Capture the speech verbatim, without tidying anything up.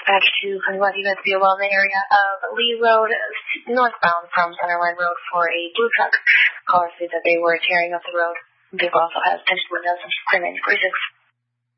back to what you guys be well in the area of Lee Road, northbound from Centerline Road for a blue truck. Caller said that they were tearing up the road. The vehicle also has tinted windows and screaming forty-six.